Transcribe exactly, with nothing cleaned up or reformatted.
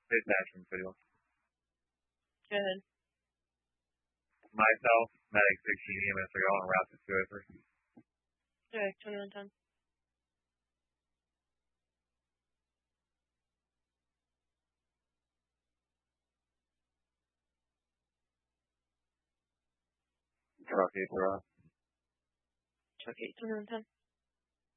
Dispatch from City Hall. Go ahead. Myself, Medic sixteen, E M S three, all on route to two oh three. Okay, twenty-one ten. Truck eight, they're off. Truck eight, twenty-one ten.